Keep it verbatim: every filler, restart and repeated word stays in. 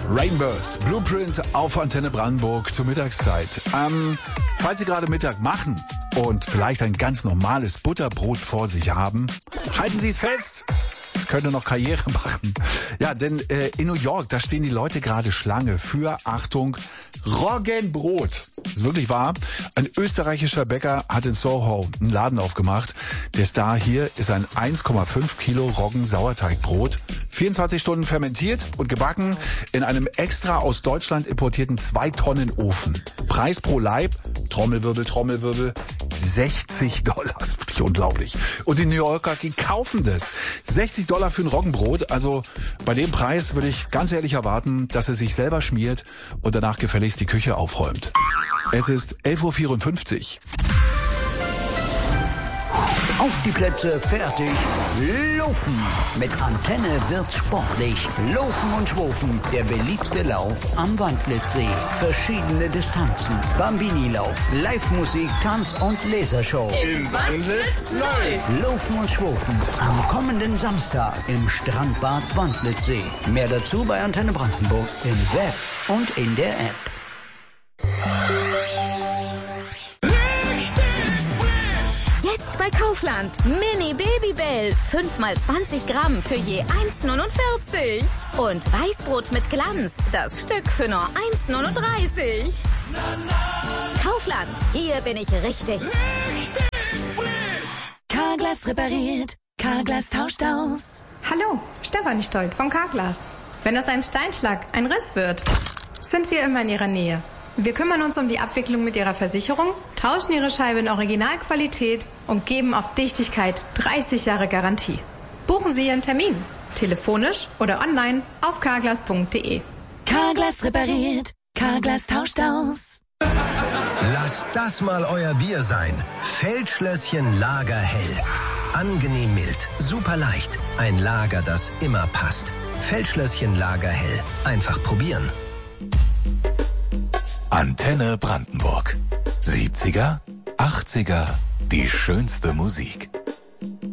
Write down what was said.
Rainbows, Blueprint auf Antenne Brandenburg zur Mittagszeit. Ähm, falls Sie gerade Mittag machen und vielleicht ein ganz normales Butterbrot vor sich haben, halten Sie es fest. Es könnte noch Karriere machen. Ja, denn äh, in New York, da stehen die Leute gerade Schlange für, Achtung, Roggenbrot. Das ist wirklich wahr. Ein österreichischer Bäcker hat in Soho einen Laden aufgemacht. Der Star hier ist ein eins Komma fünf Kilo Roggen-Sauerteigbrot. vierundzwanzig Stunden fermentiert und gebacken in einem extra aus Deutschland importierten zwei Tonnen Ofen. Preis pro Laib, Trommelwirbel, Trommelwirbel, sechzig Dollar. Das ist wirklich unglaublich. Und die New Yorker, die kaufen das. sechzig Dollar für ein Roggenbrot. Also bei dem Preis würde ich ganz ehrlich erwarten, dass es sich selber schmiert und danach gefälligst die Küche aufräumt. Es ist elf Uhr vierundfünfzig. Auf die Plätze, fertig, laufen. Mit Antenne wird's sportlich. Laufen und Schwufen, der beliebte Lauf am Wandlitzsee. Verschiedene Distanzen, Bambinilauf, Live-Musik, Tanz- und Lasershow. Im Wandlitz läuft. Laufen und Schwufen am kommenden Samstag im Strandbad Wandlitzsee. Mehr dazu bei Antenne Brandenburg im Web und in der App. Jetzt bei Kaufland. Mini Babybell. fünf mal zwanzig Gramm für je eins neunundvierzig. Und Weißbrot mit Glanz. Das Stück für nur eins neununddreißig. Kaufland. Hier bin ich richtig. Carglass repariert. Carglass tauscht aus. Hallo, Stefanie Stolt von Carglass. Wenn aus einem Steinschlag ein Riss wird, sind wir immer in Ihrer Nähe. Wir kümmern uns um die Abwicklung mit Ihrer Versicherung, tauschen Ihre Scheibe in Originalqualität und geben auf Dichtigkeit dreißig Jahre Garantie. Buchen Sie Ihren Termin, telefonisch oder online auf carglass punkt de. Carglass repariert. Carglass tauscht aus. Lasst das mal euer Bier sein. Feldschlösschen Lagerhell. Angenehm mild, super leicht. Ein Lager, das immer passt. Feldschlösschen Lagerhell. Einfach probieren. Antenne Brandenburg. siebziger, achtziger, die schönste Musik.